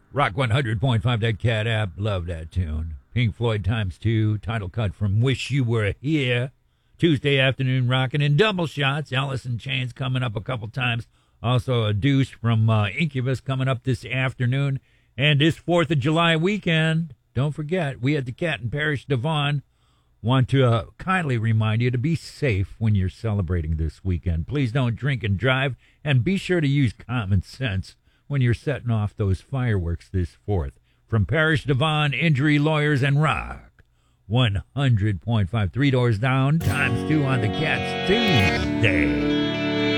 Rock 100.5, that Cat app. Love that tune. Pink Floyd ×2, title cut from Wish You Were Here. Tuesday afternoon rocking in double shots. Alice in Chains coming up a couple times. Also a deuce from Incubus coming up this afternoon. And this 4th of July weekend, don't forget, we at the Cat and Parish Devon want to kindly remind you to be safe when you're celebrating this weekend. Please don't drink and drive, and be sure to use common sense when you're setting off those fireworks this 4th. From Parish Devon, Injury Lawyers, and Rock 100.5, 3 doors down, ×2 on the Cats Tuesday.